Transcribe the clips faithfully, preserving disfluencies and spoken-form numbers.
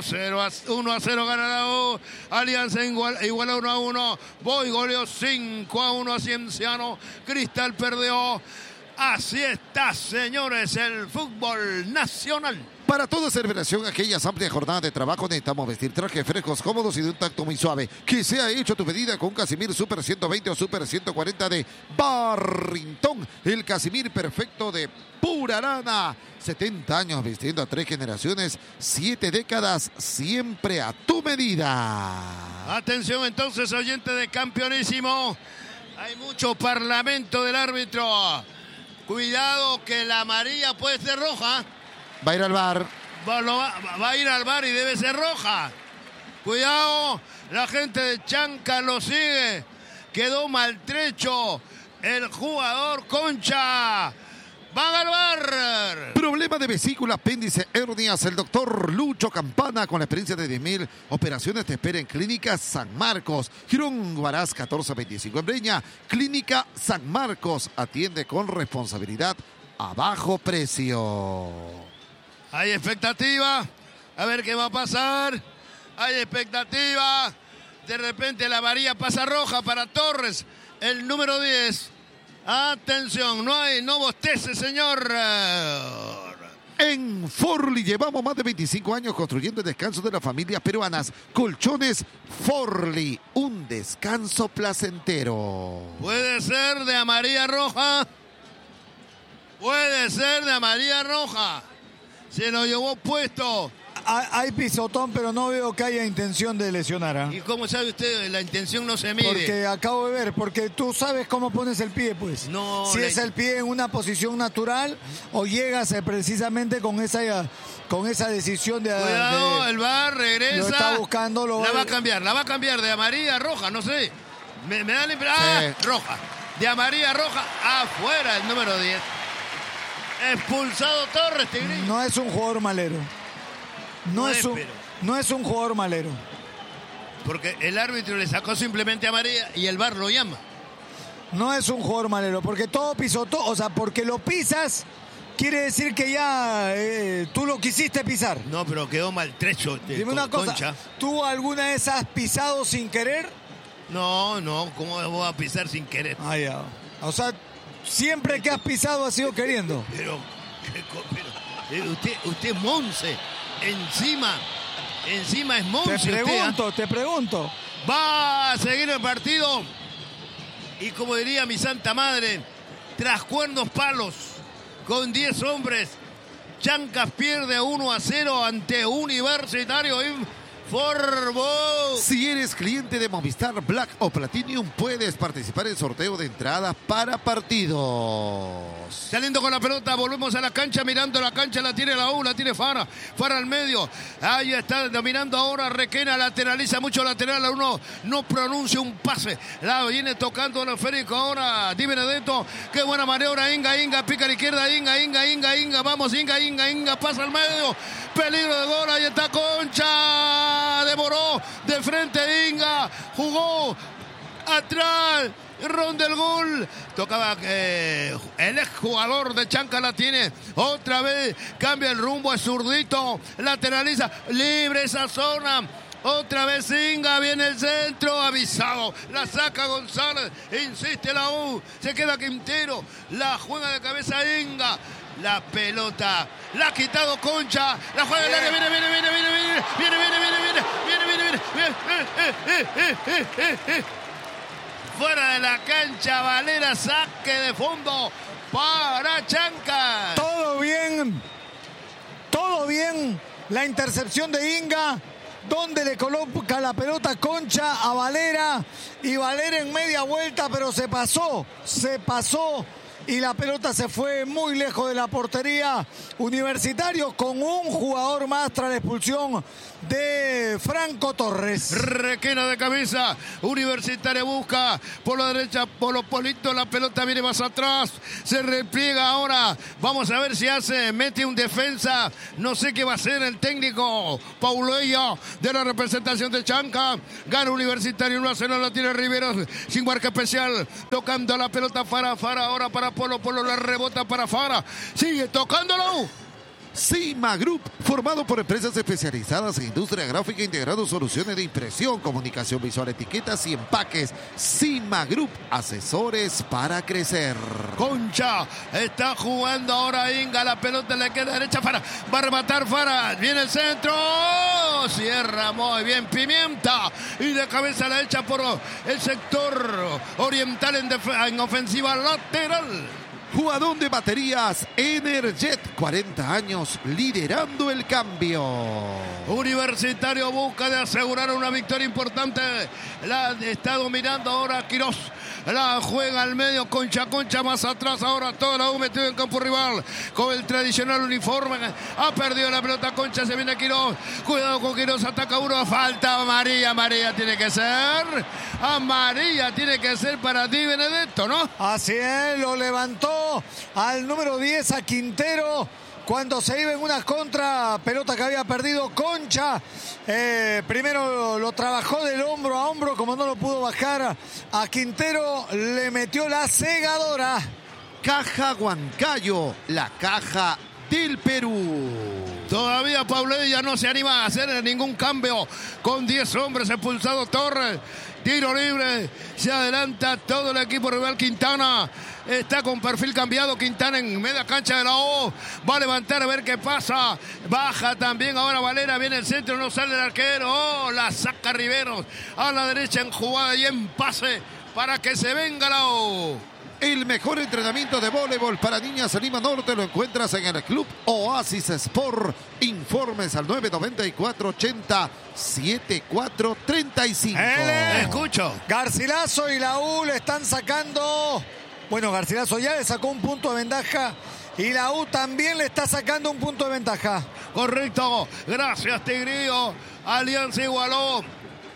cero a cero gana la U. Alianza igual, igual a uno a uno. Boy goleó cinco a uno a Cienciano. Cristal perdió. Así está, señores, el fútbol nacional. Para toda celebración, aquellas amplias jornadas de trabajo, necesitamos vestir trajes frescos, cómodos y de un tacto muy suave. Que sea hecho tu medida con Casimir Super ciento veinte o Super ciento cuarenta de Barrington. El Casimir perfecto de pura lana. setenta años vistiendo a tres generaciones, siete décadas, siempre a tu medida. Atención entonces, oyente de Campeonísimo. Hay mucho parlamento del árbitro. Cuidado que la amarilla puede ser roja. Va a ir al bar. Va, va, va a ir al bar y debe ser roja. Cuidado, la gente de Chanca lo sigue. Quedó maltrecho el jugador Concha. ¡Van al bar! Problema de vesícula, apéndice, hernias. El doctor Lucho Campana, con la experiencia de diez mil operaciones, te espera en Clínica San Marcos. Girón Guaraz catorce veinticinco en Breña. Clínica San Marcos. Atiende con responsabilidad a bajo precio. Hay expectativa. A ver qué va a pasar. Hay expectativa. De repente la varilla pasa roja para Torres, el número diez. Atención, no hay, no bostece, señor. En Forli llevamos más de veinticinco años construyendo el descanso de las familias peruanas. Colchones Forli, un descanso placentero. Puede ser de amarilla roja. Puede ser de amarilla roja. Se lo llevó puesto. Hay pisotón, pero no veo que haya intención de lesionar. ¿eh? ¿Y cómo sabe usted? La intención no se mide. Porque acabo de ver, porque tú sabes cómo pones el pie, pues. No. Si es el pie en una posición natural o llegas precisamente con esa, con esa decisión de... Cuidado, de, el V A R regresa. Lo está buscando. Lo la va a cambiar, la va a cambiar de amarilla a roja, no sé. Me, me da la impresión... ¡Ah! Sí. Roja. De amarilla a roja, afuera el número diez. Expulsado Torres, Tigrillo. No es un jugador malero. No, no, es un, no es un jugador malero. Porque el árbitro le sacó simplemente amarilla y el V A R lo llama. No es un jugador malero, porque todo pisotó, o sea, porque lo pisas, quiere decir que ya eh, tú lo quisiste pisar. No, pero quedó maltrecho. De, Dime una cosa, Concha. ¿Tú alguna de esas pisado sin querer? No, no, ¿cómo voy a pisar sin querer? Ah, ya. O sea, siempre que has pisado has sido queriendo. Pero, pero usted, usted es Monse. Encima, encima es Monse. Te pregunto, usted, ¿eh? te pregunto. Va a seguir el partido. Y como diría mi santa madre, tras cuernos palos, con diez hombres, Chancas pierde uno a cero ante Universitario Informo. Si eres cliente de Movistar Black o Platinum, puedes participar en el sorteo de entradas para partidos. Saliendo con la pelota, volvemos a la cancha, mirando la cancha, la tiene la U, la tiene Fara, Fara al medio, ahí está dominando ahora Requena, lateraliza mucho lateral, la uno no pronuncia un pase, la viene tocando el esférico ahora Di Benedetto, qué buena maniobra, Inga, Inga, pica a la izquierda, Inga, Inga, Inga, Inga, vamos, Inga, Inga, Inga, pasa al medio, peligro de gol, ahí está Concha, devoró de frente Inga, jugó atrás, ronda el gol, tocaba eh, el exjugador de Chanca, la tiene otra vez, cambia el rumbo, es zurdito, lateraliza, libre esa zona, otra vez Inga, viene el centro, avisado, la saca González, insiste la U, se queda Quintero, la juega de cabeza Inga, la pelota, la ha quitado Concha, la juega del área, viene, viene, viene, viene, viene, viene, viene, viene, viene, viene, viene, viene, viene, viene, fuera de la cancha, Valera, saque de fondo para Chanca. Todo bien, todo bien, la intercepción de Inga, donde le coloca la pelota Concha a Valera, y Valera en media vuelta, pero se pasó, se pasó, y la pelota se fue muy lejos de la portería. Universitario con un jugador más tras la expulsión de Franco Torres. Requena de cabeza, Universitario busca por la derecha, por los politos, la pelota viene más atrás, se repliega ahora, vamos a ver si hace, mete un defensa, no sé qué va a hacer el técnico Pauleya de la representación de Chanca, gana Universitario uno a cero, la tiene Riveros, sin marca especial, tocando la pelota Fara, Fara ahora para Polo, Polo la rebota para Fara, sigue tocándolo. Cima Group, formado por empresas especializadas en industria gráfica, integrando soluciones de impresión, comunicación visual, etiquetas y empaques. Cima Group, asesores para crecer. Concha está jugando ahora Inga, la pelota le queda derecha, Fara, va a rematar Fara, viene el centro, cierra muy bien Pimienta y de cabeza la echa por el sector oriental en, en ofensiva lateral. Jugador de baterías Energet, cuarenta años, liderando el cambio. Universitario busca de asegurar una victoria importante. La está dominando ahora Quirós. La juega al medio, Concha, Concha más atrás. Ahora toda la U metido en campo rival con el tradicional uniforme. Ha perdido la pelota Concha, se viene Quirós. Cuidado con Quirós, ataca uno. Falta amarilla, amarilla tiene que ser. Amarilla tiene que ser para Di Benedetto, ¿no? Así es, lo levantó al número diez, a Quintero, cuando se iba en una contra, pelota que había perdido Concha. Eh, primero lo trabajó del hombro a hombro, como no lo pudo bajar a Quintero, le metió la segadora. Caja Huancayo, la caja del Perú. Todavía Paulella no se anima a hacer ningún cambio. Con diez hombres expulsado Torres. Tiro libre. Se adelanta todo el equipo rival. Quintana está con perfil cambiado. Quintana en media cancha de la O. Va a levantar a ver qué pasa. Baja también ahora Valera. Viene el centro. No sale el arquero. Oh, la saca Riveros. A la derecha en jugada y en pase para que se venga la O. El mejor entrenamiento de voleibol para niñas en Lima Norte lo encuentras en el Club Oasis Sport. Informes al nueve nueve cuatro ochenta setenta y cuatro treinta y cinco. Ele. Escucho. Garcilaso y la U le están sacando. Bueno, Garcilaso ya le sacó un punto de ventaja y la U también le está sacando un punto de ventaja. Correcto. Gracias, Tigrillo. Alianza igualó.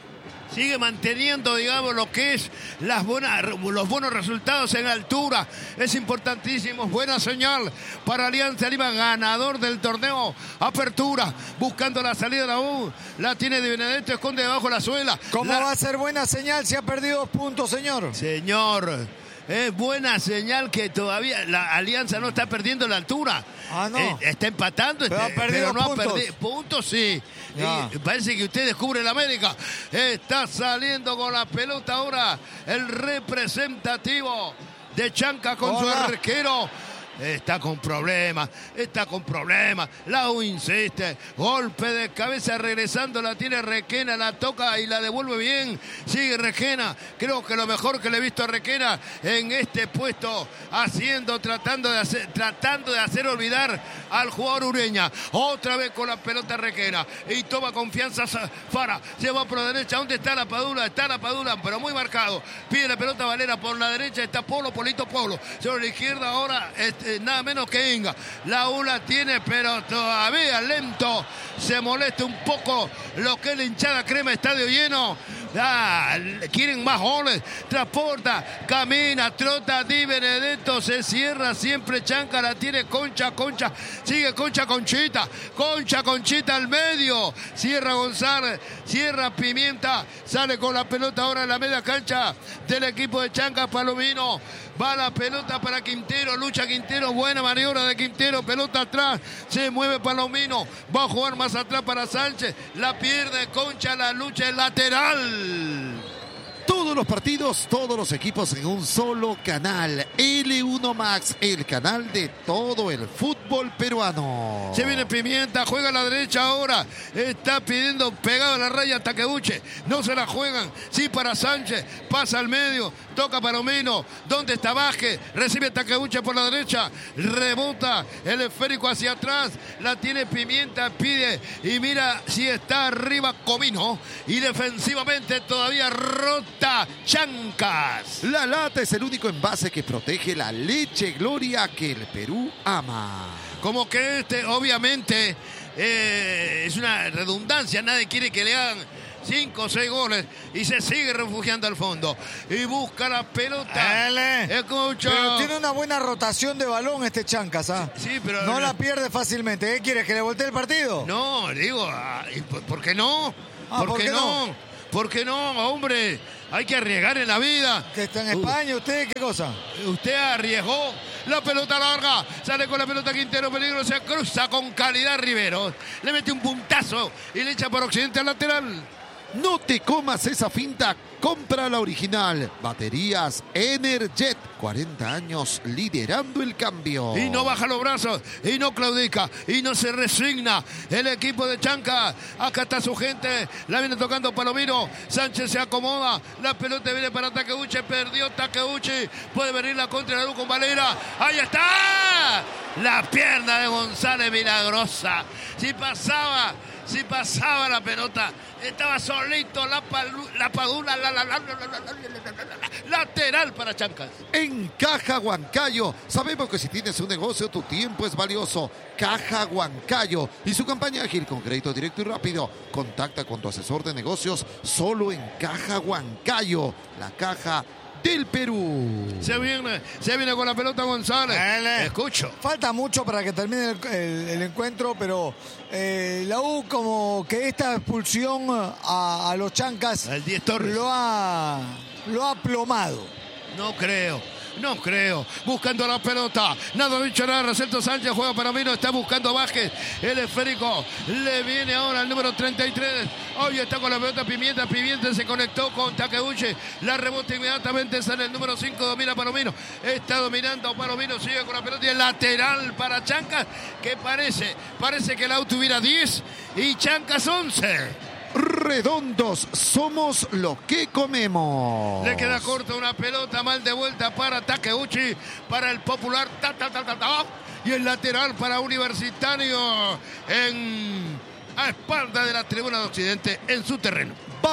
Sigue manteniendo, digamos, lo que es las buenas, los buenos resultados en altura. Es importantísimo. Buena señal para Alianza Lima, ganador del torneo Apertura. Buscando la salida de la U. La tiene Di Benedetto, esconde debajo la suela. ¿Cómo la... va a ser buena señal si ha perdido dos puntos, señor? Señor, es buena señal que todavía la Alianza no está perdiendo la altura. Ah, no. Eh, está empatando, pero, este, ha perdido pero no puntos. ha perdido puntos, sí. Y parece que usted descubre la América. Está saliendo con la pelota ahora el representativo de Chanca con Hola. su arquero. Está con problemas, está con problemas. La U insiste. Golpe de cabeza regresando. La tiene Requena, la toca y la devuelve bien. Sigue Requena. Creo que lo mejor que le he visto a Requena en este puesto. Haciendo, tratando de hacer, tratando de hacer olvidar al jugador Ureña. Otra vez con la pelota Requena. Y toma confianza Fara. Se va por la derecha. ¿Dónde está la Padula? Está la Padula, pero muy marcado. Pide la pelota Valera por la derecha. Está Polo, Polito, Polo. Sobre la izquierda ahora. Este, nada menos que Inga. La U la tiene, pero todavía lento. Se molesta un poco lo que es la hinchada crema, estadio lleno. Ah, quieren más goles. Transporta, camina, trota. Di Benedetto se cierra siempre. Chanca la tiene Concha, Concha. Sigue Concha, Conchita. Concha, Conchita al medio. Cierra González. Cierra Pimienta. Sale con la pelota ahora en la media cancha del equipo de Chanca. Palomino. Va la pelota para Quintero. Lucha Quintero. Buena maniobra de Quintero. Pelota atrás. Se mueve Palomino. Va a jugar más atrás para Sánchez. La pierde Concha. La lucha es lateral. Todos los partidos, todos los equipos en un solo canal. L uno Max, el canal de todo el fútbol peruano. Se viene Pimienta, juega a la derecha ahora. Está pidiendo pegado a la raya Takeuchi. No se la juegan. Sí para Sánchez. Pasa al medio. Toca Palomino. ¿Dónde está Vázquez? Recibe Takeuchi por la derecha. Rebota el esférico hacia atrás. La tiene Pimienta. Pide y mira si está arriba Comino. Y defensivamente todavía rota Chancas. La lata es el único envase que protege la leche Gloria que el Perú ama. Como que este, obviamente, eh, es una redundancia. Nadie quiere que le hagan cinco o seis goles y se sigue refugiando al fondo. Y busca la pelota. Ele. Escucha. Pero tiene una buena rotación de balón este Chancas, ¿ah? Sí, pero no la pierde fácilmente. ¿Qué quieres? ¿Que le voltee el partido? No, digo, ¿por qué no? Ah, ¿Por, ¿por qué qué no? no? ¿Por qué no, hombre? Hay que arriesgar en la vida. Que está en España, ¿usted qué cosa? Usted arriesgó. La pelota larga. Sale con la pelota Quintero. Peligro. Se cruza con calidad Rivero. Le mete un puntazo y le echa por occidente al lateral. No te comas esa finta, compra la original. Baterías Energet, cuarenta años liderando el cambio. Y no baja los brazos, y no claudica, y no se resigna el equipo de Chanca. Acá está su gente, la viene tocando Palomino. Sánchez se acomoda, la pelota viene para Takeuchi, perdió Takeuchi. Puede venir la contra la luz con Valera. ¡Ahí está! La pierna de González milagrosa. Si pasaba... Si pasaba la pelota, estaba solito la, palu, la padula, la, la, la, la, la, la, la, la, lateral para Chancas. En Caja Huancayo, sabemos que si tienes un negocio, tu tiempo es valioso. Caja Huancayo y su campaña ágil con crédito directo y rápido. Contacta con tu asesor de negocios solo en Caja Huancayo, la caja del Perú. Se viene, se viene con la pelota González. Dale. Escucho. Falta mucho para que termine el, el, el encuentro, pero eh, la U como que esta expulsión a, a los Chancas El diez Torres. lo ha, lo ha plomado. No creo. No creo. Buscando la pelota. Nada dicho nada. Recelto Sánchez juega para Mino. Está buscando Vázquez. El esférico. Le viene ahora el número treinta y tres. Hoy está con la pelota Pimienta. Pimienta se conectó con Takeuchi. La rebota inmediatamente. Sale el número cinco. Domina Palomino. Está dominando Palomino. Sigue con la pelota. Y el lateral para Chancas. Que parece. Parece que el auto tuviera diez. Y Chancas once. Redondos, somos lo que comemos. Le queda corta una pelota mal de vuelta para Takeuchi, para el popular ta, ta, ta, ta, ta, y el lateral para Universitario en a espalda de la tribuna de Occidente en su terreno.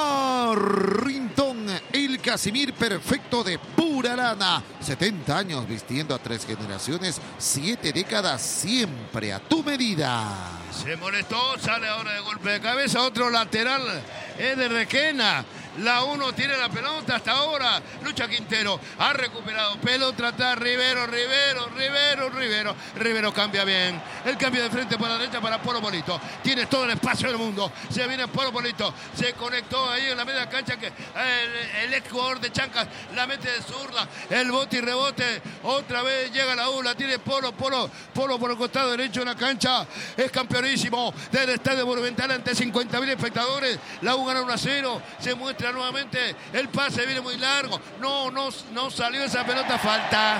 Barrington, el Casimir perfecto de pura lana. setenta años vistiendo a tres generaciones, siete décadas, siempre a tu medida. Se molestó, sale ahora de golpe de cabeza, otro lateral, es de Requena. La uno tiene la pelota hasta ahora. Lucha Quintero. Ha recuperado. Pelota atrás. Rivero, Rivero, Rivero, Rivero. Rivero cambia bien. El cambio de frente para la derecha para Polo Polito. Tiene todo el espacio del mundo. Se viene Polo Polito. Se conectó ahí en la media cancha que el, el ex jugador de Chancas la mete de zurda. El bote y rebote. Otra vez llega la U. La tiene Polo, Polo, Polo por el costado derecho de la cancha. Es campeonísimo del Estadio Monumental ante cincuenta mil espectadores. La U gana uno a cero. Se muestra nuevamente el pase, viene muy largo, no, no, no salió esa pelota, falta,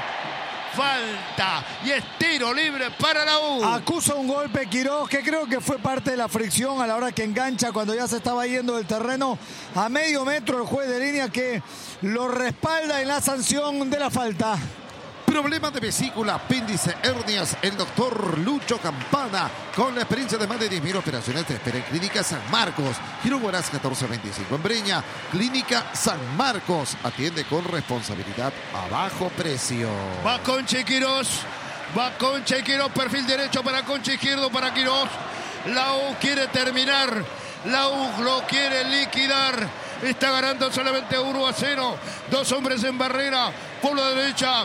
falta, y es tiro libre para la U. Acusa un golpe Quiroz, que creo que fue parte de la fricción a la hora que engancha cuando ya se estaba yendo del terreno a medio metro el juez de línea, que lo respalda en la sanción de la falta. Problemas de vesícula, apéndice, hernias. El doctor Lucho Campana, con la experiencia de más de diez mil operaciones, te espera en Clínica San Marcos. Giro Huaraz catorce veinticinco en Breña. Clínica San Marcos. Atiende con responsabilidad a bajo precio. Va Concha y Quirós. Va Concha y Quirós. Perfil derecho para Concha, izquierdo para Quirós. La U quiere terminar. La U lo quiere liquidar. Está ganando solamente uno a cero. Dos hombres en barrera. Por la derecha.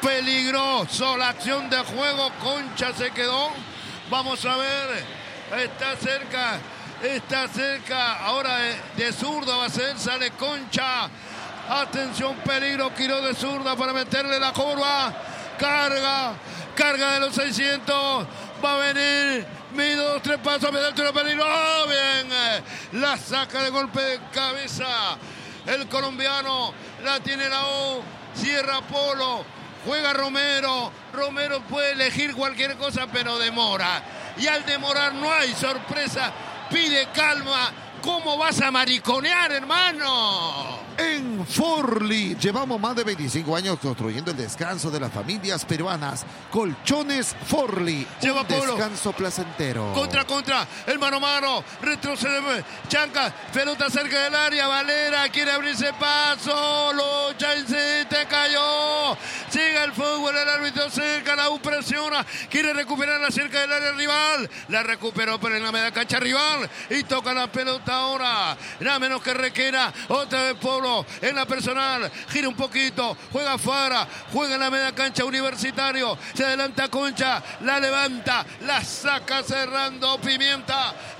Peligroso la acción de juego. Concha se quedó. Vamos a ver. Está cerca. Está cerca. Ahora de, de zurda va a ser. Sale Concha. Atención, peligro. Quirós de zurda para meterle la curva. Carga. Carga de los seiscientos. Va a venir. Mide dos, tres pasos. Me da el tiro peligro. ¡Oh, bien! La saca de golpe de cabeza. El colombiano. La tiene la U. Cierra Polo. Juega Romero, Romero puede elegir cualquier cosa, pero demora. Y al demorar no hay sorpresa, pide calma. ¿Cómo vas a mariconear, hermano? En Forli llevamos más de veinticinco años construyendo el descanso de las familias peruanas. Colchones Forli, Lleva un Polo. descanso placentero. Contra, contra, el mano a mano, retrocede Chanca, pelota cerca del área, Valera quiere abrirse paso, lucha y se te cayó. Sigue el fútbol, el árbitro cerca, la U presiona, quiere recuperarla cerca del área rival, la recuperó pero en la media cancha rival y toca la pelota ahora, nada menos que Requena, otra vez Polo en la personal, gira un poquito, juega Fara, juega en la media cancha Universitario, se adelanta Concha, la levanta, la saca cerrando Pimienta,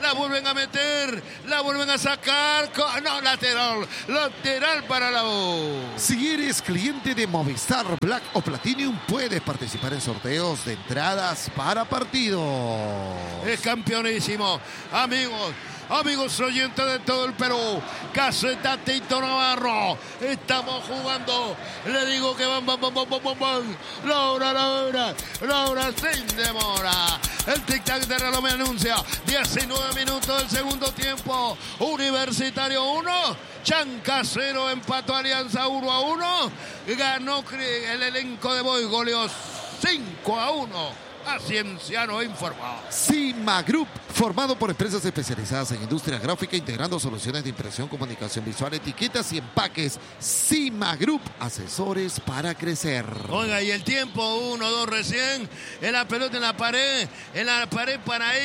la vuelven a meter, la vuelven a sacar. No, lateral, lateral para la U. Si eres cliente de Movistar Black o Platinum, puedes participar en sorteos de entradas para partidos. Es campeonísimo, amigos. Amigos oyentes de todo el Perú, Caseta Tito Navarro, estamos jugando, le digo que van, van, van, van, van, van, la hora, la hora, la hora sin demora. El tic-tac de reloj me anuncia, diecinueve minutos del segundo tiempo, Universitario uno, Chanca cero, empató Alianza uno a uno, ganó el elenco de Boy, goleó cinco a uno. A Cienciano informó. Cima Group, formado por empresas especializadas en industria gráfica, integrando soluciones de impresión, comunicación visual, etiquetas y empaques. Cima Group, asesores para crecer. Oiga, y el tiempo, uno, dos recién, en la pelota en la pared, en la pared para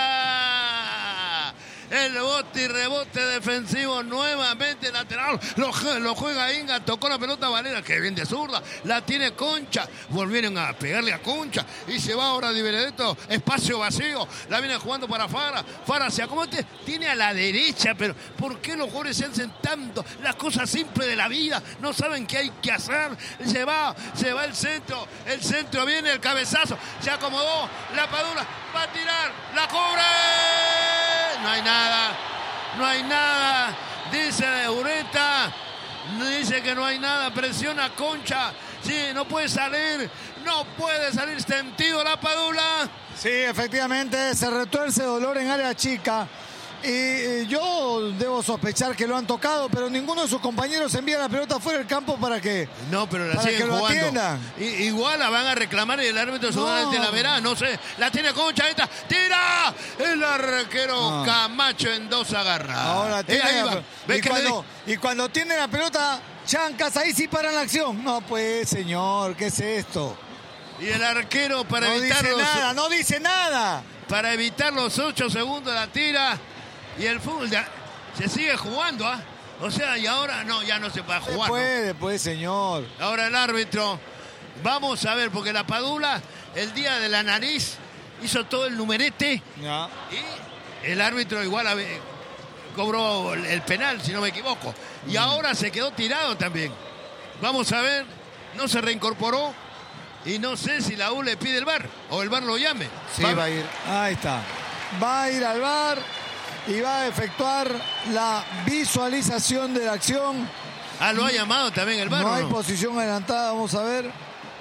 Inga. El bote y rebote defensivo nuevamente lateral. Lo, lo juega Inga. Tocó la pelota Valera, que bien de zurda. La tiene Concha. Volvieron a pegarle a Concha. Y se va ahora Di Benedetto. Espacio vacío. La viene jugando para Fara. Fara se acomoda. Tiene a la derecha. Pero ¿por qué los jugadores se hacen tanto? Las cosas simples de la vida. No saben qué hay que hacer. Se va. Se va el centro. El centro viene. El cabezazo. Se acomodó. La Padula va a tirar. La cubre. No hay nada, no hay nada, dice de Ureta, dice que no hay nada, presiona Concha, sí, no puede salir, no puede salir, sentido la Padula. Sí, efectivamente, se retuerce dolor en área chica. Y yo debo sospechar que lo han tocado, pero ninguno de sus compañeros envía la pelota fuera del campo para que no, pero la para siguen que lo jugando. atiendan. I, igual la van a reclamar y el árbitro No. seguramente la verá, no sé. La tiene Concha, esta, tira. El arquero No. Camacho en dos agarra. Ahora Eh, tiene ahí la- va. ¿Ves y, que le cuando, y cuando tiene la pelota, Chancas, ahí sí paran la acción. No, pues, señor, ¿qué es esto? di- Y el arquero para No evitar dice los, nada, no dice nada. para evitar los ocho segundos la tira. Y el fútbol de- se sigue jugando, ¿ah? O sea, y ahora no, ya no se va a Se jugar. ¿no? puede, pues, señor. Ahora el árbitro, vamos a ver, porque la Padula, el día de la nariz, hizo todo el numerete Ya. y el árbitro igual a ver, cobró el penal, si no me equivoco. Y ahora se quedó tirado también. Vamos a ver, no se reincorporó y no sé si la U le pide el V A R o el V A R lo llame. Sí, Va- va a ir. Ahí está. Va a ir al V A R y va a efectuar la visualización de la acción. Ah, lo ha llamado también el V A R. No ¿o hay no? posición adelantada, vamos a ver.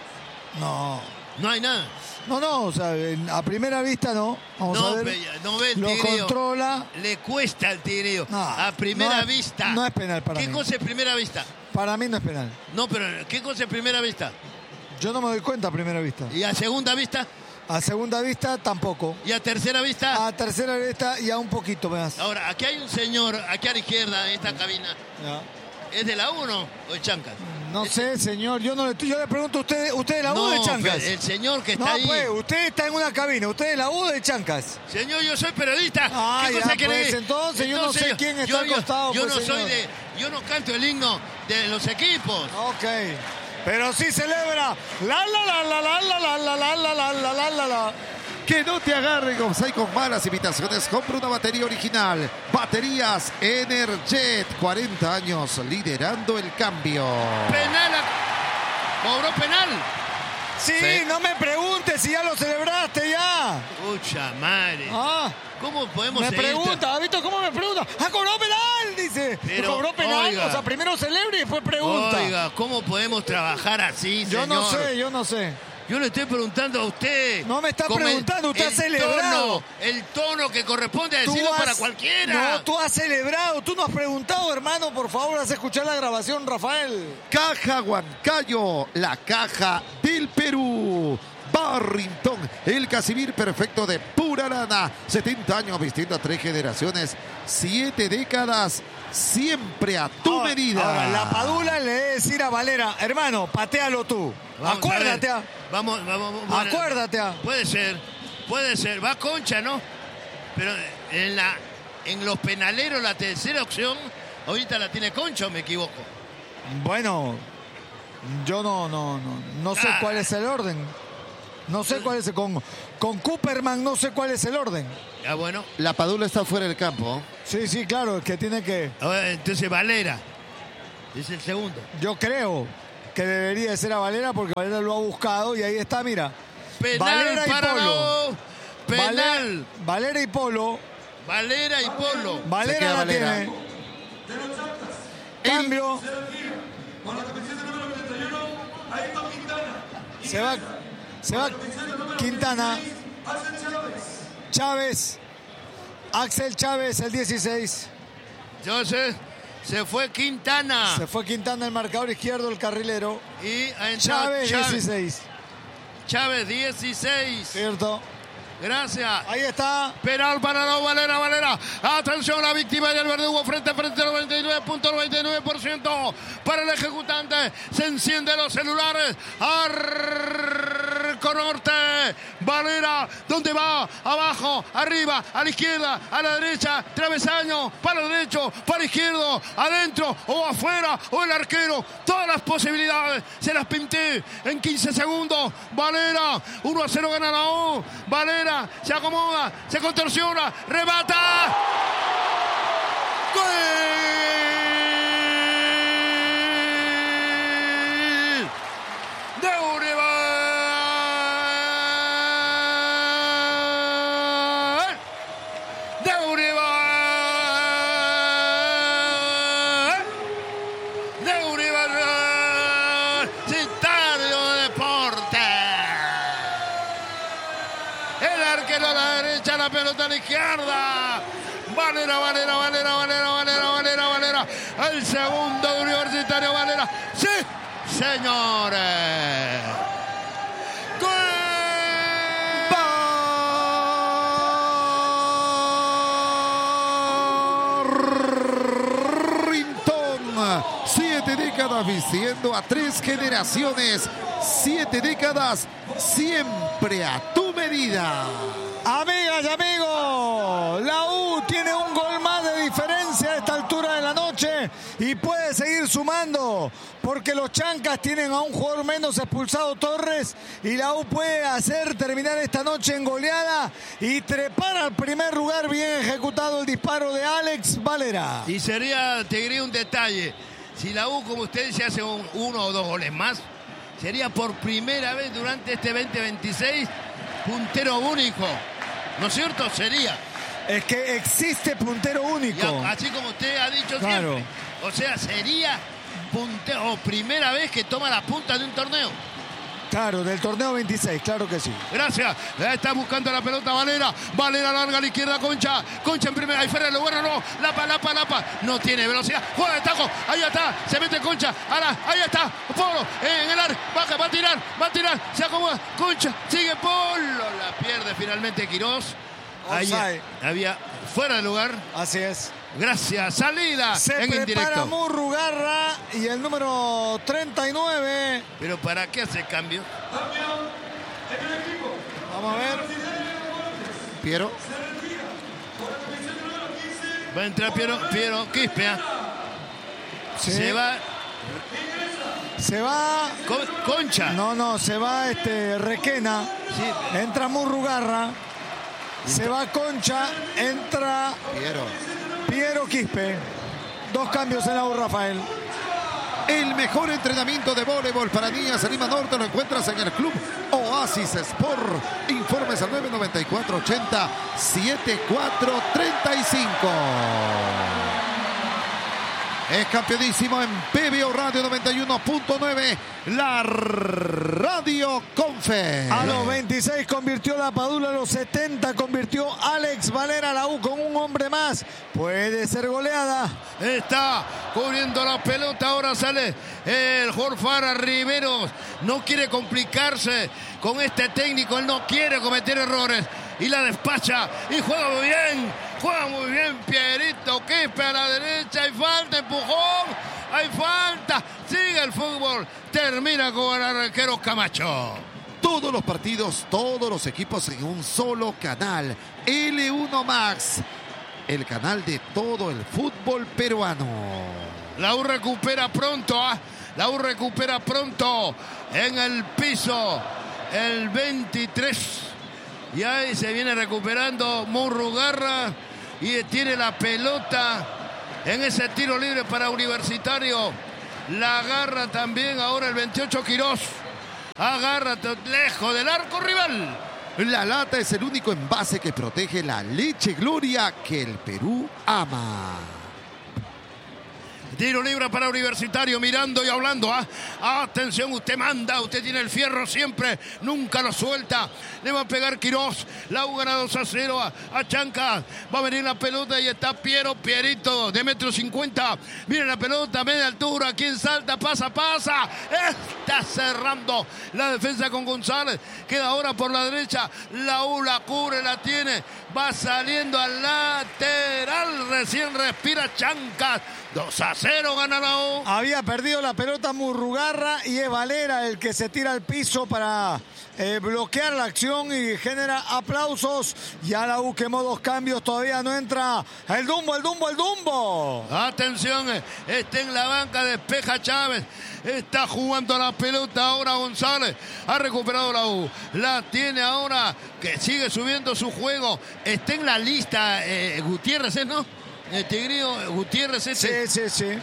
No. No hay nada. No, no, o sea, en- a primera vista no. Vamos No, a ver. ve- no ve el Lo tireo. controla. Le cuesta el tireo. No, a primera no es- vista. no es penal para ¿Qué mí. cosa es primera vista? Para mí no es penal. No, pero ¿qué cosa es primera vista? Yo no me doy cuenta a primera vista. ¿Y a segunda vista? A segunda vista tampoco. ¿Y a tercera vista? A tercera vista y a un poquito más. Ahora, aquí hay un señor, aquí a la izquierda, en esta cabina. Ya. ¿Es de la U no? ¿O de Chancas? No sé, señor. Yo no le, yo le pregunto a usted, ¿usted es la U No, de Chancas? pero el señor que está No, ahí. pues, usted está en una cabina. ¿Usted es la U de Chancas? Señor, yo soy periodista. Ah, ¿Qué ya, cosa quiere? pues, entonces yo no sé quién está yo, al yo- costado, Yo pues, no soy señor. de. Yo no canto el himno de los equipos. Ok. Pero sí celebra. La la la la la la la la la la la la la la la. Que no te agarren offside con malas imitaciones. Compra una batería original. Baterías Energet. cuarenta años liderando el cambio. Penal. a- Cobró penal. Sí, Sí. no me preguntes si ya lo celebraste ya. Pucha madre. Ah, ¿Cómo podemos me seguir? pregunta, ¿has visto cómo me pregunta? ¡Ah, cobró penal! Dice. Pero, cobró penal. oiga. O sea, primero celebra y después pregunta. Oiga, ¿cómo podemos trabajar así, yo señor? no sé, yo no sé. Yo le estoy preguntando a usted. No me está Como el- preguntando, usted el ha celebrado. Tono, el tono que corresponde a Tú decirlo has- para cualquiera. No, tú has celebrado, tú no has preguntado, hermano. Por favor, haz escuchar la grabación, Rafael. Caja Huancayo, la caja del Perú. Barrington, el Casimir perfecto de pura lana. setenta años vistiendo a tres generaciones, siete décadas, siempre a tu Ahora- medida. Ahora, la Padula le debe decir a Valera, hermano, patealo tú. Vamos Acuérdate. a ah. ver. Vamos, vamos, bueno, Acuérdate. ah. Puede ser, puede ser. Va Concha, ¿no? Pero en la, en los penaleros, la tercera opción, ahorita la tiene Concha, ¿o me equivoco? Bueno, yo no, no, no, no sé Ah. cuál es el orden. No sé cuál es el, con, con Cooperman no sé cuál es el orden. Ah, bueno. La Padula está fuera del campo. Sí, sí, claro, es que tiene que... Entonces Valera es el segundo. Yo creo que debería ser a Valera porque Valera lo ha buscado y ahí está, mira. Penal Valera y para Polo. la U. Penal. Valera, Valera y Polo. Valera y Polo. Valera la Valera. tiene. Cambio. Se va, se va Quintana. Chávez. Axel Chávez, el dieciséis. Entonces se fue Quintana. Se fue Quintana, el marcador izquierdo, el carrilero. Y ha entrado Chávez, Chávez. dieciséis. Chávez, dieciséis. Cierto. Gracias. Ahí está. Penal para la Valera, Valera. Atención, la víctima del verdugo frente a frente, noventa y nueve punto noventa y nueve por ciento para el ejecutante. Se encienden los celulares. Arco Norte. Valera, ¿dónde va? Abajo, arriba, a la izquierda, a la derecha, travesaño, para el derecho, para el izquierdo, adentro o afuera, o el arquero. Todas las posibilidades se las pinté en quince segundos. Valera, uno a cero gana la U. Valera se acomoda, se contorsiona, remata. ¡Gol! De Uribe. De Uribe. De Uribe. Citario de Deporte. El arquero a la derecha, la pelota a la izquierda. Valera, Valera, Valera, Valera, Valera, Valera, Valera. El segundo de Universitario Valera. ¡Sí, señores! ¡Gol! Barrington. Siete décadas vistiendo a tres generaciones. Siete décadas siempre a tu medida. Amigas y amigos, la U tiene un gol más de diferencia a esta altura de la noche y puede seguir sumando porque los Chancas tienen a un jugador menos expulsado, Torres, y la U puede hacer terminar esta noche en goleada y trepar al primer lugar. Bien ejecutado el disparo de Alex Valera. Y sería, te diría un detalle, si la U, como usted dice, hace un, uno o dos goles más, sería por primera vez durante este veinte veintiséis puntero único, ¿no es cierto? Sería. Es que existe puntero único. Ya, así como usted ha dicho Claro. siempre. O sea, sería puntero, o primera vez que toma la punta de un torneo. Claro, del torneo veintiséis, claro que sí. Gracias. Está buscando la pelota Valera. Valera larga a la izquierda, Concha. Concha en primera. Ahí fuera de lo bueno, no. Lapa, Lapa, Lapa. No tiene velocidad. Juega de taco. Ahí está. Se mete Concha. Ahora, ahí está. Polo en el ar. Baja, va a tirar. Va a tirar. Se acomoda. Concha. Sigue Polo. La pierde finalmente Quirós. Ahí Offside. había fuera de lugar. Así es. Gracias. Salida Se en prepara indirecto. Murrugarra y el número treinta y nueve. Pero ¿para qué hace cambio? Vamos a ver. Piero. Va a entrar Piero, Piero Quispe. ¿eh? Sí. Se va Se va. Con- Concha. No, no, se va este Requena. Sí. Entra Murrugarra. Se va Concha. Entra Piero. Piero Quispe. Dos cambios en la U, Rafael. El mejor entrenamiento de voleibol para niñas en Lima Norte lo encuentras en el Club Oasis Sport. Informes al nueve noventa y cuatro ochenta setenta y cuatro treinta y cinco. Es campeonísimo en P B O Radio noventa y uno punto nueve, la Radio Confe. A los veintiséis convirtió la Padula, a los setenta convirtió Alex Valera. La U con un hombre más. Puede ser goleada. Está cubriendo la pelota. Ahora sale el Jorfara Riveros. No quiere complicarse con este técnico. Él no quiere cometer errores. Y la despacha. Y juega muy bien. Juega muy bien Pierito Quispe a la derecha. Hay falta, empujón. Hay falta. Sigue el fútbol. Termina con el arquero Camacho. Todos los partidos, todos los equipos en un solo canal. L uno Max. El canal de todo el fútbol peruano. La U recupera pronto. ¿ah? La U recupera pronto en el piso. el veintitrés. Y ahí se viene recuperando Murrugarra y tiene la pelota en ese tiro libre para Universitario. La agarra también ahora el veintiocho Quirós. Agarra lejos del arco rival. La lata es el único envase que protege la leche Gloria que el Perú ama. Tiro libre para Universitario, mirando y hablando. ¿ah? Atención, usted manda, usted tiene el fierro siempre, nunca lo suelta. Le va a pegar Quirós. La U gana dos a cero a, a Chanca. Va a venir la pelota y está Piero, Pierito, de metro cincuenta. Viene la pelota, media altura. ¿Quién salta? Pasa, pasa. Está cerrando la defensa con González. Queda ahora por la derecha. La U la cubre, la tiene. Va saliendo al lateral. Recién respira Chancas. dos a cero gana la U. Había perdido la pelota Murrugarra y es Valera el que se tira al piso para eh, bloquear la acción y genera aplausos. Ya la U quemó dos cambios, todavía no entra el Dumbo, el Dumbo, el Dumbo. Atención, está en la banca, despeja Chávez. Está jugando la pelota ahora González. Ha recuperado la U. La tiene ahora, que sigue subiendo su juego. Está en la lista eh, Gutiérrez, ¿eh, no? El Tigrillo Gutiérrez este, sí, sí, sí.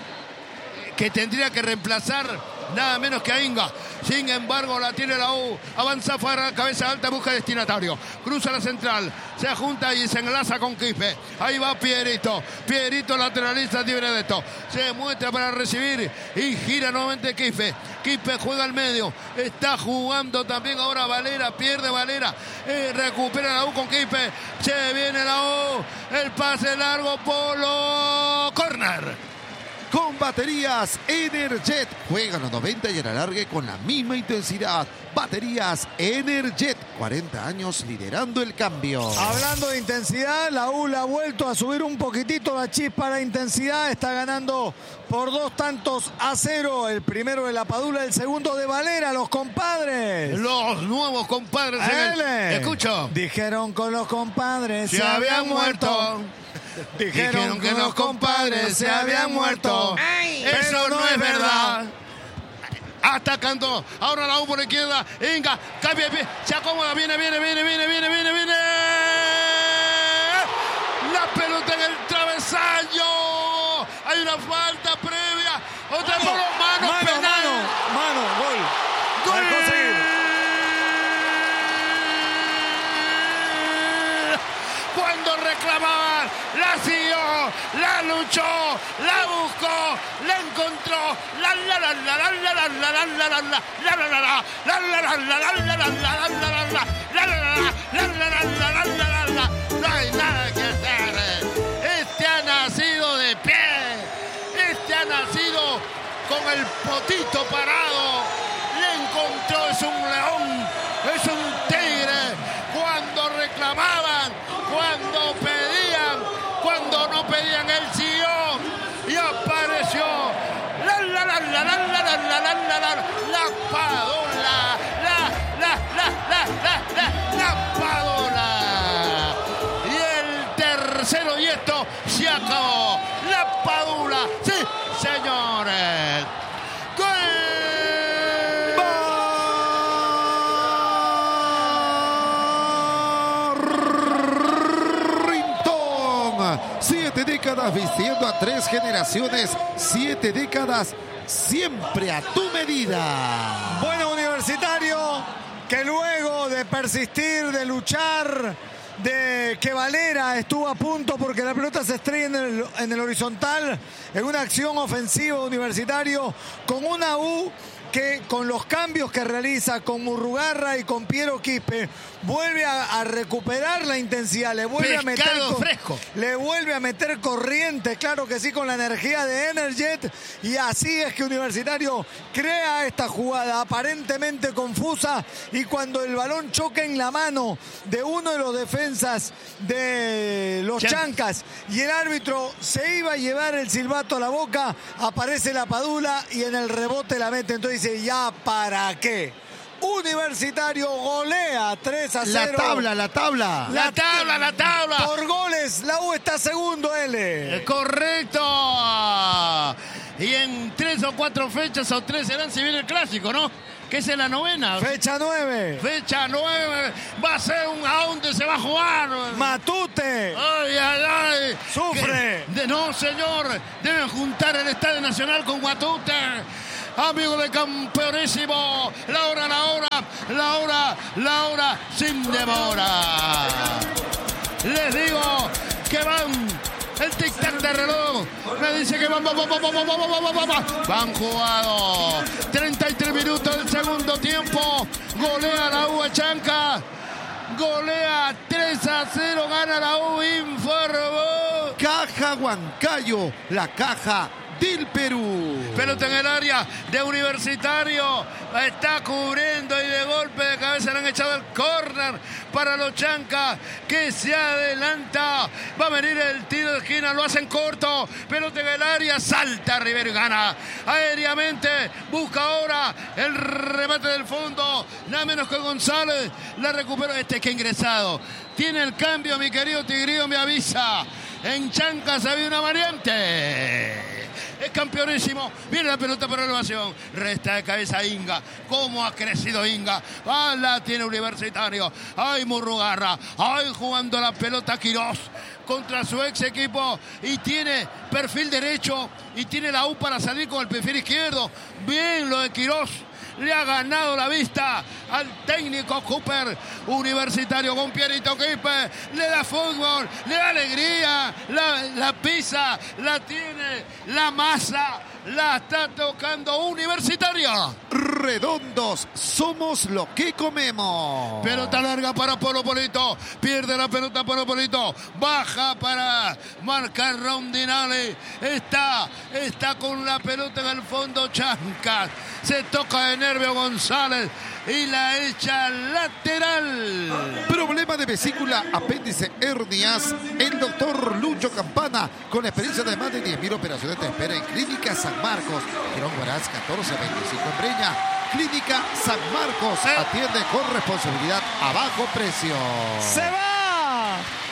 que tendría que reemplazar nada menos que a Inga. Sin embargo, la tiene la U. Avanza Farra, cabeza alta, busca destinatario. Cruza la central, se junta y se enlaza con Quispe. Ahí va Pierito. Pierito lateraliza, libre de esto. Se muestra para recibir y gira nuevamente Quispe. Quispe juega al medio. Está jugando también ahora Valera. Pierde Valera. Eh, recupera la U con Quispe. Se viene la U. El pase largo, Polo. Corner. Con baterías Energet. Juegan los noventa y el alargue con la misma intensidad. Baterías Energet. cuarenta años liderando el cambio. Hablando de intensidad, la U la ha vuelto a subir un poquitito la chispa, la intensidad. Está ganando por dos tantos a cero. El primero de la Padula, el segundo de Valera. Los compadres. Los nuevos compadres. En el... Escucho. Dijeron con los compadres se, se habían muerto. muerto. Dijeron, Dijeron que los compadres se habían muerto. Ay, eso no es verdad. Atacando. Ahora la U por la izquierda. Inga. Cambia. Se acomoda. Viene, viene, viene, viene, viene, viene, viene. La pelota en el travesaño. Hay una falta previa. Otra por los manos. Mano, penal. mano, mano. Gol. Gol. Cuando reclamaban, la siguió, la luchó, la buscó, la encontró, la la la la la la la la la la la la la la la. No hay nada que hacer. Este ha nacido de pie. Este ha nacido con el potito parado. Le encontró, es un león, es un tigre. Cuando reclamaban, cuando pedían, cuando no pedían, él siguió y apareció. La la la la la la la la la la la la Padula, la la la la la la la Padula. Y el tercero y esto se acabó. La Padula, sí, señores. ¡Gol! Siete décadas vistiendo a tres generaciones. Siete décadas siempre a tu medida. Bueno, Universitario, que luego de persistir, de luchar, de que Valera estuvo a punto porque la pelota se estrella en el, en el horizontal, en una acción ofensiva Universitario, con una U que con los cambios que realiza con Murrugarra y con Piero Quispe vuelve a, a recuperar la intensidad, le vuelve Pescado a meter fresco. Le vuelve a meter corriente, claro que sí, con la energía de Energet, y así es que Universitario crea esta jugada aparentemente confusa, y cuando el balón choca en la mano de uno de los defensas de los Chan. Chancas y el árbitro se iba a llevar el silbato a la boca, aparece la Padula y en el rebote la mete. Entonces dice, ¿ya para qué? Universitario golea tres a cero. La tabla, la tabla. La tabla, la tabla. Por goles, la U está segundo, L. Correcto. Y en tres o cuatro fechas o tres serán si viene el clásico, ¿no? que es en la novena. Fecha nueve. Fecha nueve. Va a ser un... ¿A dónde se va a jugar? Matute. Ay, ay, ay. Sufre. De, no, señor. Deben juntar el Estadio Nacional con Matute. Amigo de campeonísimo. La hora, la hora, la hora, la hora sin demora. Les digo que van... El tic-tac de reloj me dice que van, van, van, van, van, van, van, van, van, van jugado. treinta y tres minutos del segundo tiempo. Golea la U a Chanca. Golea tres a cero. Gana la U. Informó Caja Huancayo, la caja del Perú. Pelota en el área de Universitario. Está cubriendo y de golpe de cabeza le han echado el córner para los Chancas, que se adelanta. Va a venir el tiro de esquina, lo hacen corto. Pelota en el área, salta Rivero y gana aéreamente. Busca ahora el remate del fondo. Nada menos que González. La recupera este que ha ingresado. Tiene el cambio, mi querido Tigrillo, me avisa. En Chancas había una variante. Es campeonísimo. Viene la pelota para elevación. Resta de cabeza Inga. ¿Cómo ha crecido Inga? Ah, la tiene Universitario. Ay, Murrugarra. Ay, jugando la pelota Quirós contra su ex equipo. Y tiene perfil derecho. Y tiene la U para salir con el perfil izquierdo. Bien lo de Quirós. Le ha ganado la vista al técnico Cooper. Universitario con Pierito Quispe. Le da fútbol, le da alegría. La, la pisa, la tiene, la masa. La está tocando Universitario. Redondos, somos lo que comemos. Pelota larga para Polo Polito. Pierde la pelota Polo Polito. Baja para marcar Rondinale. Está, está con la pelota en el fondo Chancas. Se toca de nervio González y la echa lateral. Problema de vesícula, apéndice, hernias. El doctor Lucho Campana, con experiencia de más de diez mil operaciones, te espera en Clínica San Marcos. Quirón Huaraz, catorce veinticinco en Breña. Clínica San Marcos. ¿Eh? Atiende con responsabilidad a bajo precio. Se va.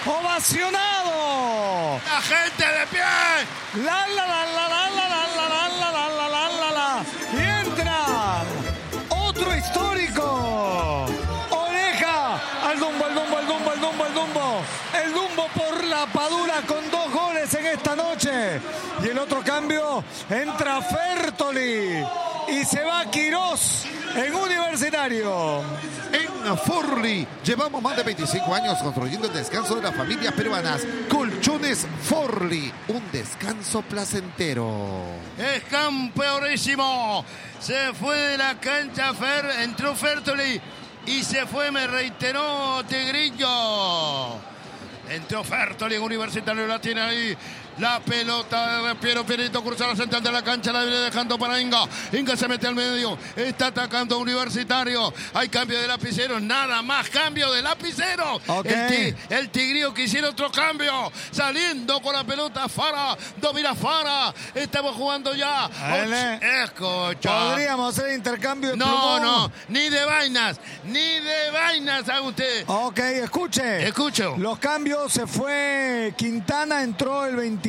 Ovacionado. La gente de pie. La la la la la la la la la la la la la la. Y entra otro histórico. Oreja al Dumbo, al Dumbo, al Dumbo, al Dumbo, al Dumbo. El Dumbo por la Padula con dos goles en esta noche. Y el otro cambio, entra Fertoli y se va Quirós en Universitario. En Forli llevamos más de veinticinco años construyendo el descanso de las familias peruanas. Colchones Forli, un descanso placentero. Es campeonísimo. Se fue de la cancha Fer, entró Fertoli y se fue, me reiteró Tigrillo. Entró Fertoli en Universitario, la tiene ahí. La pelota de Piero Pierito cruza la central de la cancha, la viene dejando para Inga. Inga se mete al medio, está atacando Universitario. Hay cambio de lapicero, nada más cambio de lapicero. Okay. El, tig el Tigrillo quisiera otro cambio. Saliendo con la pelota Fara, domina Fara. Estamos jugando ya. Dale. Escucha. Podríamos hacer intercambio de No, plumón. no, ni de vainas, ni de vainas a usted. Ok, escuche. Escucho. Los cambios, se fue Quintana, entró el veintisiete.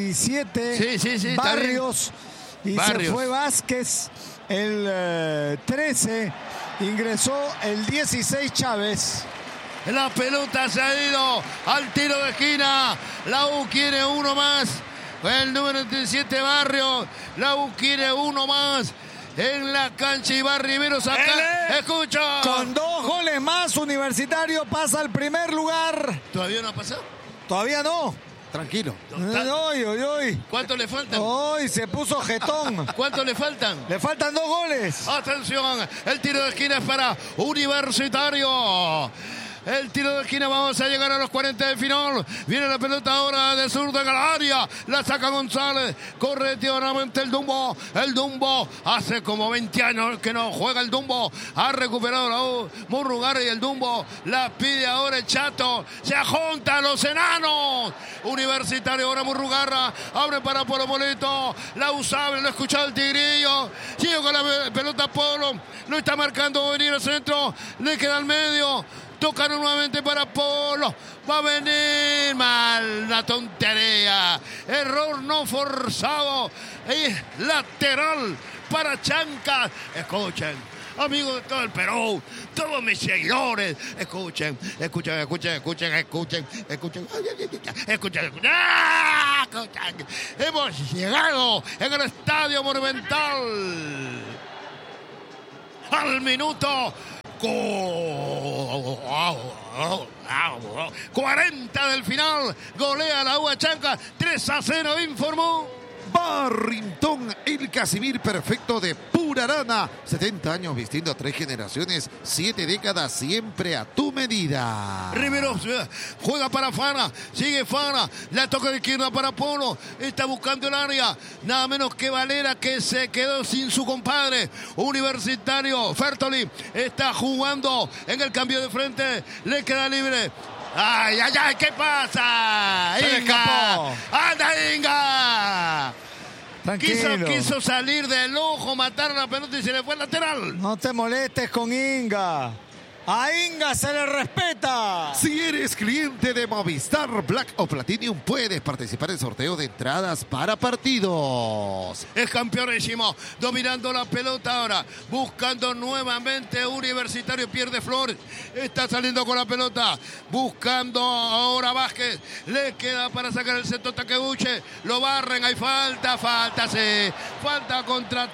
Sí, sí, sí, está Barrios. Y Barrios. se fue Vázquez el eh, trece. Ingresó el dieciséis Chávez. La pelota se ha ido al tiro de esquina. La U quiere uno más. El número veintisiete Barrios. La U quiere uno más. En la cancha Iván Rivero saca. Ele. Escucha. Con dos goles más, Universitario pasa al primer lugar. ¿Todavía no ha pasado? Todavía no. Tranquilo. Hoy, hoy, hoy. ¿Cuánto le faltan? Hoy se puso jetón. ¿Cuánto le faltan? Le faltan dos goles. Atención, el tiro de esquina es para Universitario. El tiro de esquina, vamos a llegar a los cuarenta de final. Viene la pelota ahora de zurda en el área. La saca González. Corre nuevamente el Dumbo. El Dumbo hace como veinte años que no juega el Dumbo. Ha recuperado la U. Murrugarra y el Dumbo. La pide ahora el Chato. Se juntan los enanos. Universitario ahora Murrugarra. Abre para Polo Polito. La U sabe, lo ha escuchado el Tigrillo. Sigue con la pelota Polo. Lo está marcando venir al centro. Le queda al medio. Tocaron nuevamente para Polo. Va a venir mal la tontería. Error no forzado. Es lateral para Chancas. Escuchen. amigos de todo el Perú, todos mis seguidores. Escuchen, escuchen, escuchen, escuchen, escuchen, escuchen, escuchen, escuchen. ¡Ah! Escuchen. Hemos llegado en el Estadio Monumental al minuto cuarenta del final. Golea la U a Chanca tres a cero, informó Barrington, el Casimir perfecto de Purarana. setenta años vistiendo a tres generaciones, siete décadas, siempre a tu medida. Rivero juega para Fana, sigue Fana, la toca de izquierda para Polo, está buscando el área, nada menos que Valera, que se quedó sin su compadre. Universitario, Fertoli está jugando en el cambio de frente, le queda libre. ¡Ay, ay, ay! ¿Qué pasa? Se ¡Inga! ¡Anda, Inga! Quiso, Tranquilo. quiso salir del ojo, matar la pelota y se le fue el lateral. No te molestes con Inga. A Inga se le respeta. Si eres cliente de Movistar Black o Platinum, puedes participar en sorteo de entradas para partidos. Es campeonísimo, dominando la pelota ahora, buscando nuevamente Universitario, pierde Flores, está saliendo con la pelota, buscando ahora Vázquez, le queda para sacar el centro Takeuche, lo barren, hay falta, falta, sí, falta contra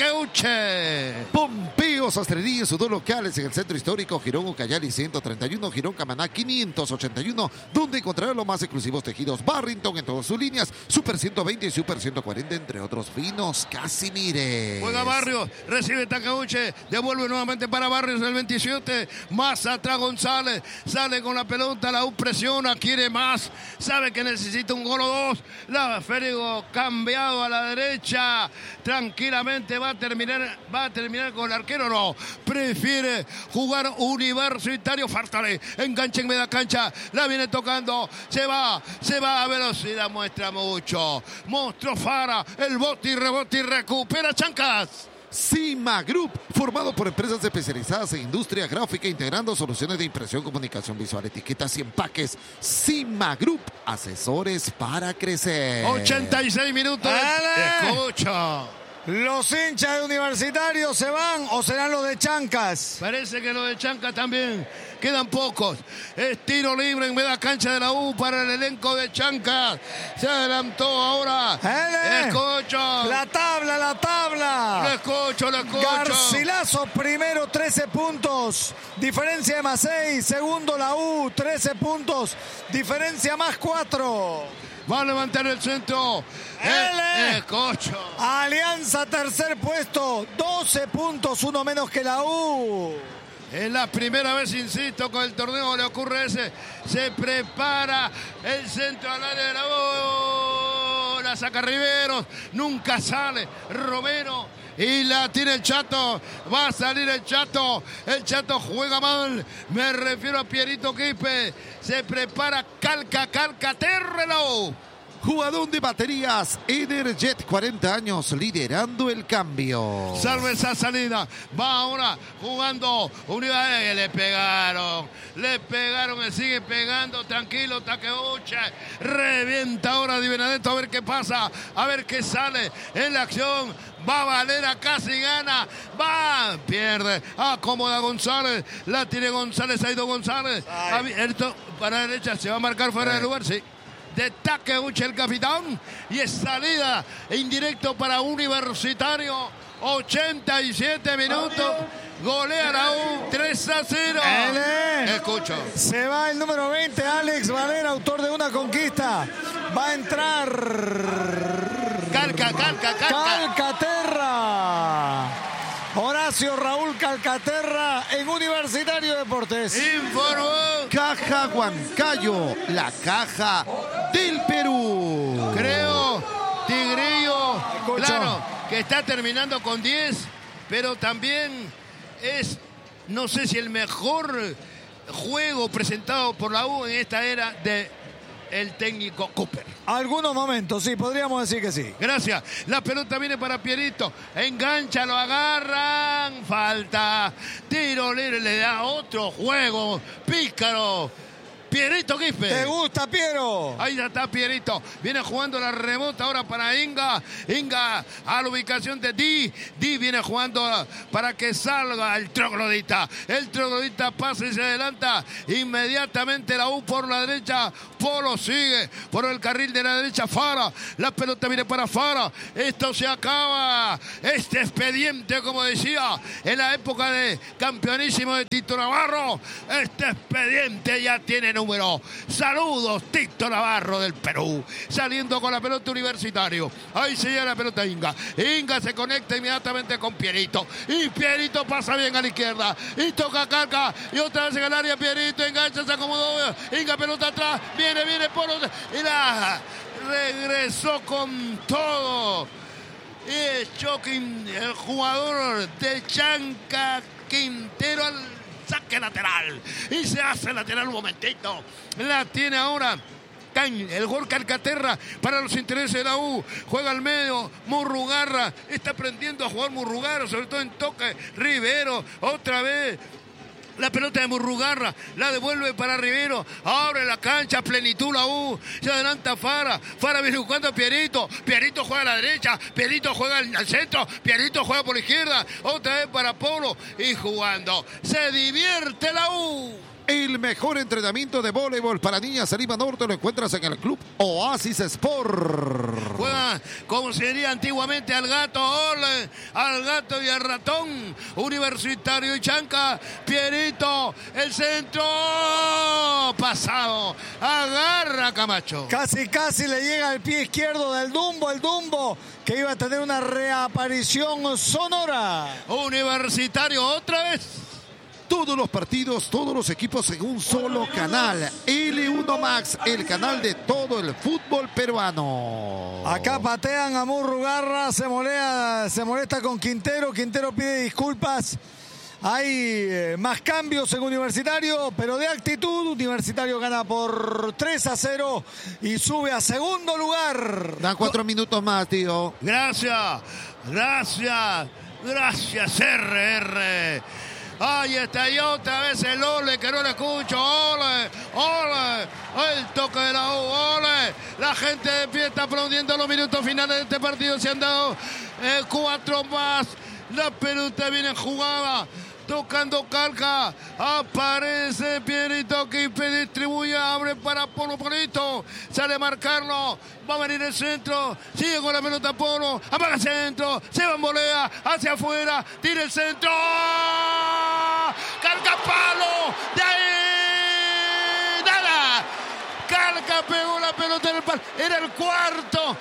Takeuche. Pompeo Sastrería en sus dos locales en el centro histórico, Girón Ucayali ciento treinta y uno, Girón Camaná quinientos ochenta y uno, donde encontrará los más exclusivos tejidos Barrington en todas sus líneas, Super ciento veinte y Super ciento cuarenta, entre otros finos Casimires. Juega Barrios, recibe Takeuche, devuelve nuevamente para Barrios el veintisiete, más atrás González, sale con la pelota, la U presiona, quiere más, sabe que necesita un gol o dos, la Férigo cambiado a la derecha, tranquilamente va a terminar, va a terminar con el arquero, no, prefiere jugar Universitario. Fartale, engancha en media cancha, la viene tocando, se va, se va a velocidad, muestra mucho, mostró Fara, el bote y rebote y recupera Chancas. Cima Group, formado por empresas especializadas en industria gráfica, integrando soluciones de impresión, comunicación visual, etiquetas y empaques. Cima Group, asesores para crecer. ochenta y seis minutos. ¡Ale! Escucha. ¿Los hinchas de Universitario se van o serán los de Chancas? Parece que los de Chanca también. Quedan pocos. Es tiro libre en media cancha de la U para el elenco de Chanca. Se adelantó ahora. ¡Ele! Escucho. La tabla, la Lo tabla. escucho, lo escucho. Garcilaso primero, trece puntos. Diferencia de más seis. Segundo la U, trece puntos. Diferencia más cuatro. Va a levantar el centro. ¡Ele! Escucho. Alianza tercer puesto. doce puntos, uno menos que la U. Es la primera vez, insisto, con el torneo le ocurre ese. Se prepara el centro al área de la U. La saca Riveros. Nunca sale Romero. Y la tiene el Chato. Va a salir el Chato. El Chato juega mal. Me refiero a Pierito Quispe. Se prepara Calca, Calca, Terrelo. Jugador de baterías Energet, cuarenta años, liderando el cambio. Salve esa salida. Va ahora jugando Unidades. Le pegaron. Le pegaron. Le sigue pegando. Tranquilo, Takeuche. Revienta ahora Di Benedetto. A ver qué pasa. A ver qué sale en la acción. Va Valera, casi gana. Va. Pierde. Acomoda González. La tiene González. Ha ido González. Abierto para la derecha. Se va a marcar fuera de lugar. Sí. De Takeuche el capitán, y es salida indirecto para Universitario. Ochenta y siete minutos, golea la U tres a cero. ¡Ele! Escucho. Se va el número veinte, Alex Valera, autor de una conquista. Va a entrar Calca, calca, calca. Calcaterra. Horacio Raúl Calcaterra en Universitario Deportes. Informó. Caja Huancayo, la caja del Perú. Creo, Tigrillo, Escucho. claro, que está terminando con diez, pero también es, no sé si el mejor juego presentado por la U en esta era de el técnico Cooper. Algunos momentos, sí, podríamos decir que sí. Gracias. La pelota viene para Pierito. Engancha, lo agarran. Falta. Tiro libre, le da otro juego. Pícaro. Pierito Quispe. ¿Te gusta, Piero? Ahí ya está Pierito. Viene jugando la remota ahora para Inga. Inga a la ubicación de Di. Di viene jugando para que salga el troglodita. El troglodita pasa y se adelanta. Inmediatamente la U por la derecha. Polo sigue por el carril de la derecha. Fara. La pelota viene para Fara. Esto se acaba. Este expediente, como decía, en la época de campeonísimo de Tito Navarro. Este expediente ya tiene número. Saludos, Tito Navarro del Perú. Saliendo con la pelota Universitario. Ahí se lleva la pelota Inga. Inga se conecta inmediatamente con Pierito. Y Pierito pasa bien a la izquierda. Y toca Calca. Y otra vez en el área Pierito. Engancha, se acomodó. Inga, pelota atrás. Viene, viene por... Y la regresó con todo. Y es Choquín, el jugador de Chanca Quintero al saque lateral. Y se hace lateral un momentito. La tiene ahora el gol Calcaterra para los intereses de la U. Juega al medio. Murrugarra está aprendiendo a jugar Murrugarra, sobre todo en toque. Rivero, otra vez. La pelota de Murrugarra, la devuelve para Rivero, abre la cancha, plenitud la U, se adelanta Fara, Fara viene buscando a Pierito, Pierito juega a la derecha, Pierito juega al centro, Pierito juega por la izquierda, otra vez para Polo y jugando, se divierte la U. El mejor entrenamiento de voleibol para niñas en Lima Norte lo encuentras en el Club Oasis Sport. Juega como se diría antiguamente al gato, ole, al gato y al ratón. Universitario y Chanca, Pierito, el centro pasado, agarra Camacho. Casi, casi le llega el pie izquierdo del Dumbo, el Dumbo que iba a tener una reaparición sonora. Universitario otra vez. Todos los partidos, todos los equipos en un solo canal. L uno Max, el canal de todo el fútbol peruano. Acá patean a Murrugarra, se molesta, se molesta con Quintero. Quintero pide disculpas. Hay eh, más cambios en Universitario, pero de actitud. Universitario gana por tres a cero y sube a segundo lugar. Dan cuatro minutos más, tío. Gracias, gracias, gracias, R R. Ahí está, y otra vez el ole, que no le escucho, ole, ole, el toque de la U, ole. La gente de pie está aplaudiendo los minutos finales de este partido, se han dado eh, cuatro más. La pelota viene jugada, tocando Calca, aparece Pierito Quispe, distribuye, abre para Polo Polito, sale a marcarlo, va a venir el centro, sigue con la pelota Polo, apaga el centro, se bambolea hacia afuera, tira el centro, Calca palo, de ahí, nada, Calca pegó la pelota en el palo, era el cuarto.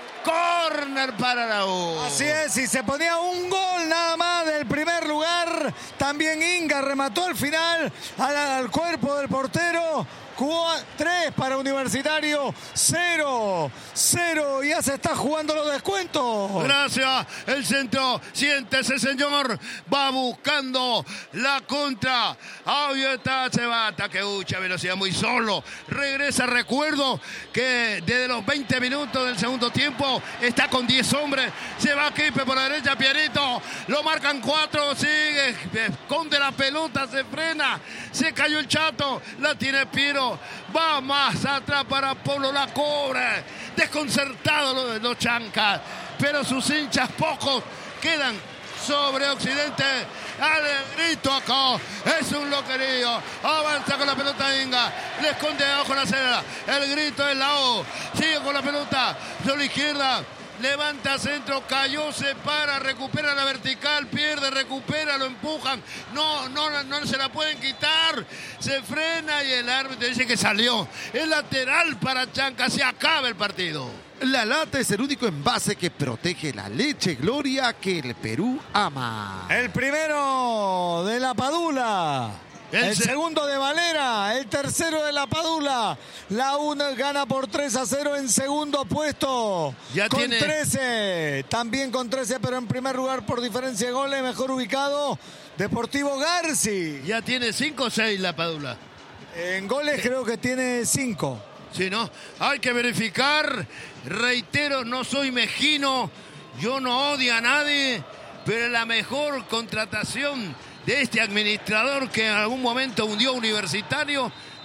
Córner para la U. Así es, y se ponía un gol nada más del primer lugar. También Inga remató al final al, al cuerpo del portero. tres para Universitario, cero, cero, ya se está jugando los descuentos. Gracias, el centro, siéntese señor, va buscando la contra, ahí está, se va, Takeuchi a velocidad muy solo, regresa, recuerdo que desde los veinte minutos del segundo tiempo está con diez hombres, se va Quispe por la derecha, Pierito, lo marcan cuatro, sigue, esconde la pelota, se frena, se cayó el Chato, la tiene Piero. Va más atrás para Polo, la cobra. Desconcertado los, los chancas. Pero sus hinchas pocos quedan sobre Occidente. Al grito acá. Es un loquerío. Avanza con la pelota Inga. Le esconde abajo la acera. El grito es la O. Sigue con la pelota. Sobre la izquierda. Levanta centro, cayó, se para, recupera la vertical, pierde, recupera, lo empujan, no, no, no se la pueden quitar, se frena y el árbitro dice que salió. Es lateral para Chanca, se acaba el partido. La lata es el único envase que protege la leche Gloria que el Perú ama. El primero de la Padula. El, el segundo de Valera, el tercero de la Padula. La U gana por tres a cero en segundo puesto. Ya con tiene... trece, también con trece, pero en primer lugar por diferencia de goles, mejor ubicado, Deportivo Garci. Ya tiene cinco o seis la Padula. En goles creo que tiene cinco. Sí, ¿no? Hay que verificar. Reitero, no soy mezquino, yo no odio a nadie, pero la mejor contratación de este administrador que en algún momento hundió Universitario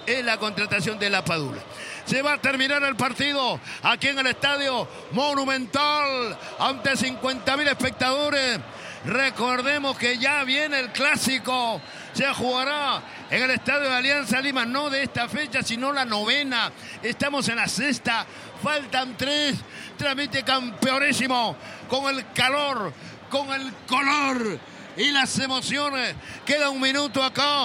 es la contratación de la Padula. Se va a terminar el partido aquí en el Estadio Monumental ante cincuenta mil espectadores. Recordemos que ya viene el clásico. Se jugará en el Estadio de Alianza Lima, no de esta fecha, sino la novena. Estamos en la sexta, faltan tres. Transmite Campeonísimo con el calor, con el color y las emociones. Queda un minuto acá.